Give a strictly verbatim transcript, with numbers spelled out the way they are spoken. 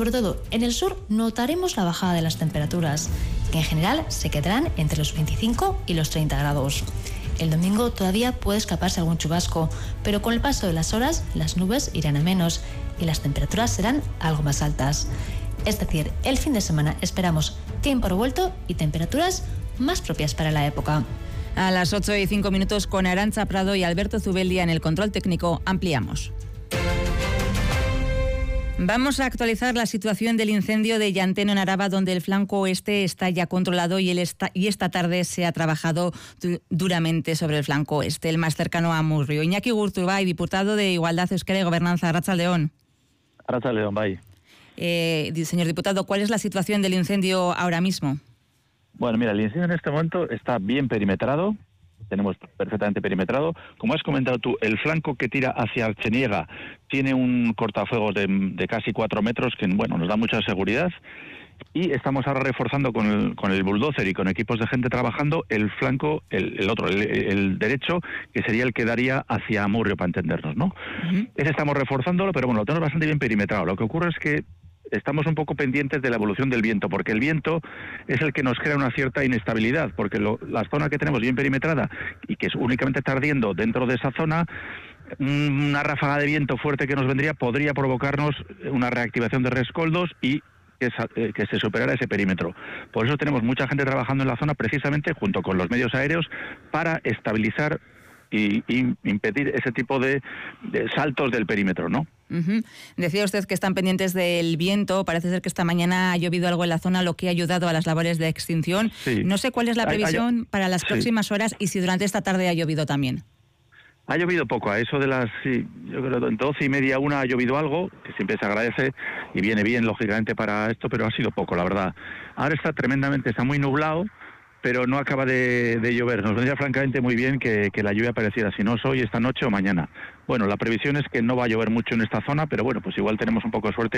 sobre todo en el sur notaremos la bajada de las temperaturas, que en general se quedarán entre los veinticinco y los treinta grados. El domingo todavía puede escaparse algún chubasco, pero con el paso de las horas las nubes irán a menos y las temperaturas serán algo más altas. Es decir, el fin de semana esperamos tiempo revuelto y temperaturas más propias para la época. A las ocho y cinco minutos, con Arantxa Prado y Alberto Zubeldia en el control técnico, ampliamos. Vamos a actualizar la situación del incendio de Llanteno en Araba, donde el flanco oeste está ya controlado y, el esta, y esta tarde se ha trabajado du- duramente sobre el flanco oeste, el más cercano a Amurrio. Iñaki Gurtubay, diputado de Igualdad, Euskera y Gobernanza. Arratsaldeon. Arratsaldeon, bai. Eh, señor diputado, ¿cuál es la situación del incendio ahora mismo? Bueno, mira, el incendio en este momento está bien perimetrado, tenemos perfectamente perimetrado. Como has comentado tú, el flanco que tira hacia Archeniega tiene un cortafuegos de, de casi cuatro metros que, bueno, nos da mucha seguridad. Y estamos ahora reforzando con el, con el bulldozer y con equipos de gente trabajando el flanco, el, el otro, el, el derecho, que sería el que daría hacia Amurrio, para entendernos, ¿no? Uh-huh. Ese estamos reforzándolo, pero bueno, lo tenemos bastante bien perimetrado. Lo que ocurre es que estamos un poco pendientes de la evolución del viento, porque el viento es el que nos crea una cierta inestabilidad, porque lo, la zona que tenemos bien perimetrada y que es únicamente está ardiendo dentro de esa zona, una ráfaga de viento fuerte que nos vendría podría provocarnos una reactivación de rescoldos y que, que se superara ese perímetro. Por eso tenemos mucha gente trabajando en la zona, precisamente junto con los medios aéreos, para estabilizar y, y impedir ese tipo de, de saltos del perímetro, ¿no? Uh-huh. Decía usted que están pendientes del viento. Parece ser que esta mañana ha llovido algo en la zona, lo que ha ayudado a las labores de extinción. Sí. No sé cuál es la previsión hay, hay, para las próximas sí. horas y si durante esta tarde ha llovido también. Ha llovido poco, a eso de las, sí, yo creo, doce y media, una ha llovido algo, que siempre se agradece y viene bien, lógicamente, para esto, pero ha sido poco, la verdad. Ahora está tremendamente, está muy nublado, pero no acaba de, de llover. Nos vendría francamente muy bien que, que la lluvia apareciera, si no es hoy, esta noche o mañana. Bueno, la previsión es que no va a llover mucho en esta zona, pero bueno, pues igual tenemos un poco de suerte